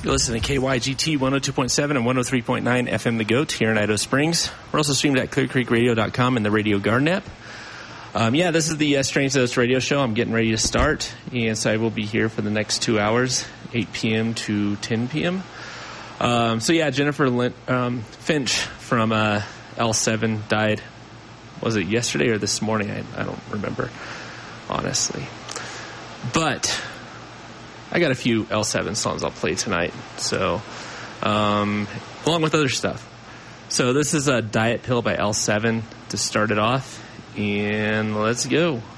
You're listening to KYGT 102.7 and 103.9 FM The Goat here in Idaho Springs. We're also streamed at clearcreekradio.com and the Radio Garden app. This is the Strange Dose radio show. I'm getting ready to start, and so I will be here for the next 2 hours, 8 p.m. to 10 p.m. Jennifer Finch from L7 died. Was it yesterday or this morning? I don't remember, honestly. But I got a few L7 songs I'll play tonight, so along with other stuff. So this is a Diet Pill by L7 to start it off, and let's go.